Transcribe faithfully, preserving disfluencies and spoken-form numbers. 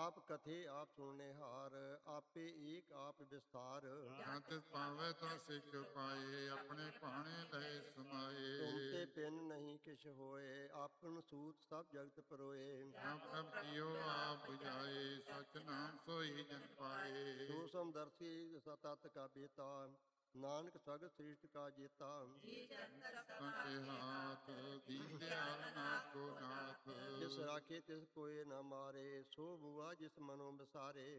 आप कथे आप सुनने हार, आपे एक आप विस्तार। ਤਿਸ ਪਾਵੇ ਤਾਂ ਸਿੱਖ ਪਾਏ, ਆਪਣੇ ਭਾਣੇ ਲਏ ਸਮਾਏ। तुम ते पिन नहीं किछ होए, आपन सूत सब जगत परोए। ਪ੍ਰਭ ਪ੍ਰਭ ਕੀਓ ਆਪ 부ਝਾਏ, ਸਚ ਨਾਮ ਸੋਈ ਜਨ ਪਾਏ। सो समदर्शी सतत का बेता, नानक सगत सृष्टि का जेता। ਸੰਤੇ ਹਾਥ ਦੀਨ ਦਿਆਲ ਨਾਥ ਕੋ ਨਾਥ। जिस राखे तिस कोय न मारे, सो बुआ जिस मनो बिसारे।